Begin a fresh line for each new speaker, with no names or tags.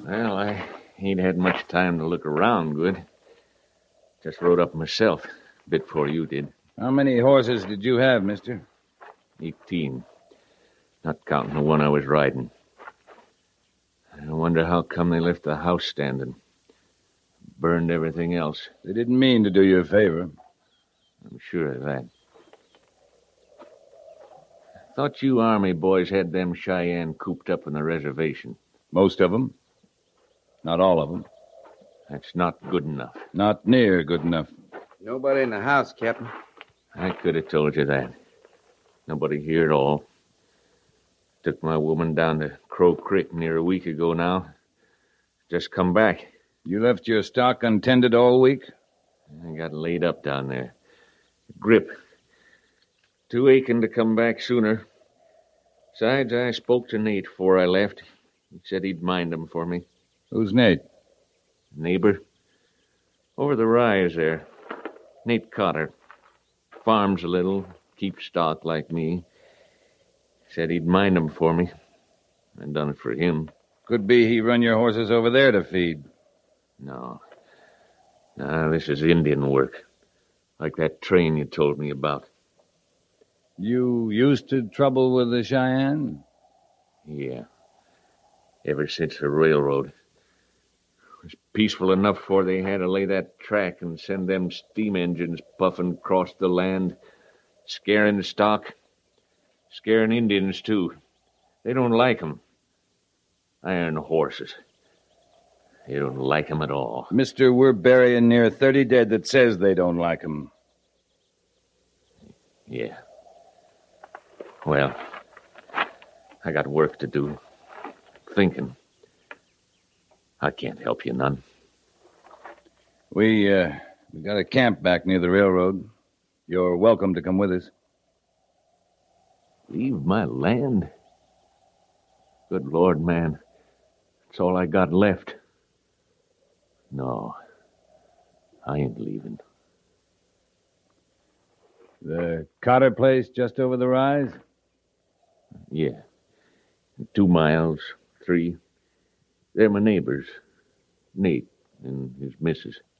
Well, I ain't had much time to look around good. Just rode up myself, a bit before you did.
How many horses did you have, mister?
18. Not counting the one I was riding. I wonder how come they left the house standing. Burned everything else.
They didn't mean to do you a favor.
I'm sure of that. Thought you Army boys had them Cheyenne cooped up in the reservation.
Most of them. Not all of them.
That's not good enough.
Not near good enough.
Nobody in the house, Captain.
I could have told you that. Nobody here at all. Took my woman down to Crow Creek near a week ago now. Just come back.
You left your stock untended all week?
I got laid up down there. Grip. Too aching to come back sooner. Besides, I spoke to Nate before I left. He said he'd mind them for me.
Who's Nate?
Neighbor. Over the rise there. Nate Cotter. Farms a little. Keeps stock like me. Said he'd mind them for me. I done it for him.
Could be he run your horses over there to feed.
No. No, this is Indian work. Like that train you told me about.
You used to trouble with the Cheyenne?
Yeah. Ever since the railroad. It was peaceful enough before they had to lay that track and send them steam engines puffing across the land, scaring the stock, scaring Indians, too. They don't like 'em. Iron horses. They don't like 'em at all.
Mister, we're burying near 30 dead that says they don't like 'em.
Yeah. Well, I got work to do. Thinking. I can't help you none.
We got a camp back near the railroad. You're welcome to come with us.
Leave my land? Good Lord, man. That's all I got left. No. I ain't leaving.
The Cotter place just over the rise?
Yeah. 2 miles, 3. They're my neighbors. Nate and his missus.